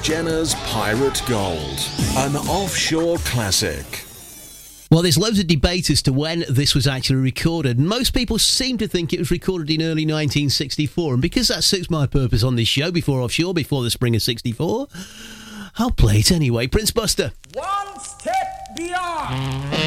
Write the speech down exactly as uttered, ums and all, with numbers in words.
Jenner's Pirate Gold, an offshore classic. Well, there's loads of debate as to when this was actually recorded. Most people seem to think it was recorded in early nineteen sixty-four, and because that suits my purpose on this show, before Offshore, before the spring of sixty-four, I'll play it anyway. Prince Buster. One step beyond.